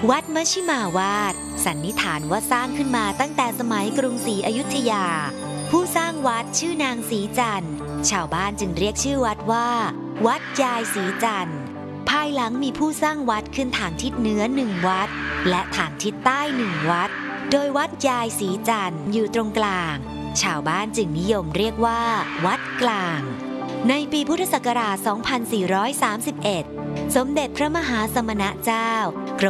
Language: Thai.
วัดมชิมาวาดสันนิษฐานว่าสร้างขึ้นมาตั้งแต่สมัยกรุงศรีอยุธยาผู้สร้างวัดชื่อนางศรีจันทร์ชาวบ้านจึงเรียกชื่อวัดว่าวัดยายศรีจันทร์ภายหลังมีผู้สร้างวัดขึ้นทางทิศเหนือ1วัดและทางทิศใต้1วัดโดยวัดยายศรีจันทร์อยู่ตรงกลางชาวบ้านจึงนิยมเรียกว่าวัดกลางในปีพุทธศักราช 2431 สมเด็จพระมหาสมณเจ้ากร